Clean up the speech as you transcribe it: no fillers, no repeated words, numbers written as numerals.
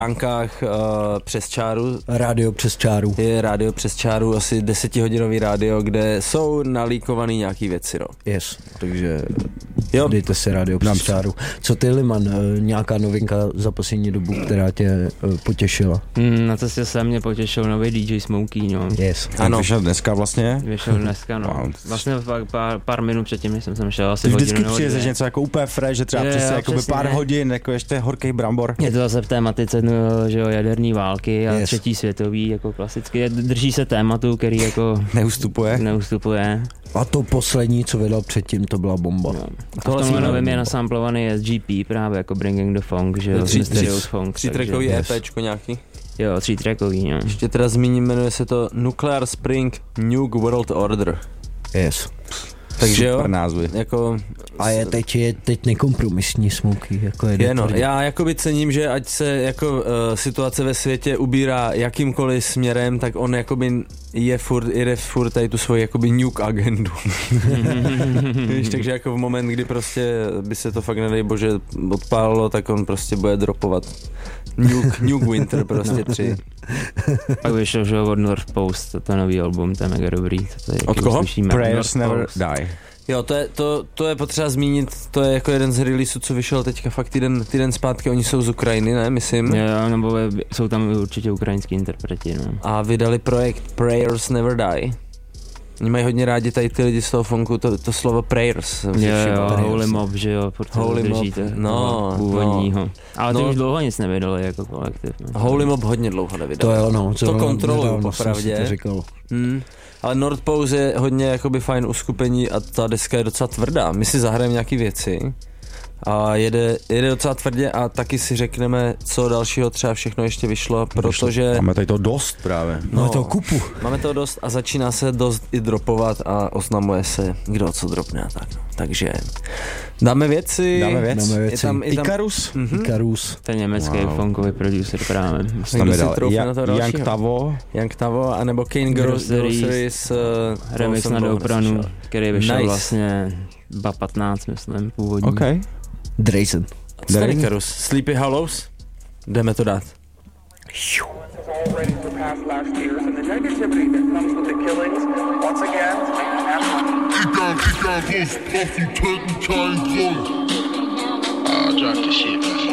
stránkách přes čáru. Rádio přes čáru. Je rádio přes čáru, asi 10hodinový rádio, kde jsou nalíkovaný nějaký věci, no. Yes, takže jo. Dejte si rádio přes čáru. Co ty, Liman, nějaká novinka za poslední dobu, která tě potěšila? Na cestě se mě potěšil nový DJ Smokey, no. Yes. Ano. Vyšel dneska vlastně? Vyšel dneska, no. Vlastně pár minut předtím, než jsem šel asi vždycky hodinu. Vždycky přijezeš něco jako úplně fresh, že třeba přesně jakoby pár hodin, jako ještě horký brambor. Je to zase v tématice, no, že jo, jaderní války a třetí světový, jako klasicky. Drží se tématu, který jako neustupuje. A to poslední, co vydal předtím, to byla bomba. No. A v tomhle novém je nasamplovaný SGP právě, jako Bringing the Funk, že jo, Mysterious Funk. 3trackový EPčko nějaký? Jo, 3trackový, no. Ještě teda zmíním, jmenuje se to Nuclear Spring Nuke World Order. Yes. Takže super názvy. Jako, a je teď nekompromisní Smokey, jako je no, já jakoby cením, že ať se jako situace ve světě ubírá jakýmkoliv směrem, tak on jakoby jde furt tady tu svoji jakoby nuke agendu. Víš, takže jako v moment, kdy prostě by se to fakt nedej bože odpálilo, tak on prostě bude dropovat Nuke Winter prostě 3. Pak vyšel, že od North Post, to nový album, to je mega dobrý. Od koho? Prayers Never Die. Jo, to je potřeba zmínit, to je jako jeden z releaseů, co vyšel teďka fakt týden zpátky, oni jsou z Ukrajiny, ne, myslím? Jo, nebo jsou tam určitě ukrajinský interpreti, no. A vydali projekt Prayers Never Die. Oni mají hodně rádi tady ty lidi z toho funku, to slovo prayers. Jo, Holy Mob, že jo, Holy Mob, no, původního. Ale to už dlouho nic nevydali jako kolektiv. No. Holy Mob hodně dlouho nevydali. To je ono. To kontroluju, popravdě. Ale North Pose je hodně jakoby fajn uskupení a ta deska je docela tvrdá. My si zahrajeme nějaký věci a jede docela tvrdě a taky si řekneme, co dalšího třeba všechno ještě vyšlo, protože... Máme tady to dost právě. Máme toho kupu. Máme toho dost a začíná se dost i dropovat a oznamuje se, kdo co dropne a tak. Takže dáme věci. Je tam Icarus. Icarus. Ten německý funkový producer právě. Tam je dal Young Tavo, anebo Kane Groceries. Remix na Doupranu, který vyšel vlastně 2015, myslím, původní. Okay. Drazen. Icarus. Sleepy Hollows. Jdeme to dát. Drop the shit, man.